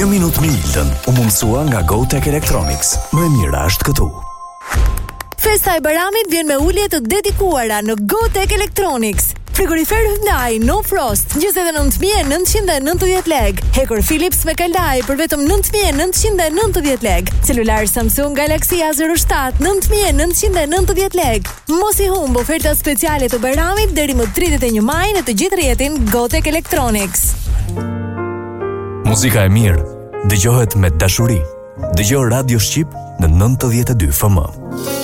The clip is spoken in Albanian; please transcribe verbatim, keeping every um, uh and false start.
Një minutë me Iltën u mundësua nga GoTech Electronics. Më e mira është këtu. Festa e Bayramit vjen me ulje të dedikuara në GoTech Electronics. Frigorifer Hyundai No Frost njëzet e nëntë mijë e nëntëqind e nëntëdhjetë lekë. Hekur Philips me kalaj për vetëm nëntë mijë e nëntëqind e nëntëdhjetë lekë. Celular Samsung Galaxy A zero shtat nëntë mijë e nëntëqind e nëntëdhjetë lekë. Mos i humb oferta speciale të Bayramit deri më tridhjetë e një maj në të gjithë rrjetin GoTech Electronics. Muzika e mirë dëgjohet me dashuri. Dëgjoj Radio Shqip në nëntëdhjetë e dy F M.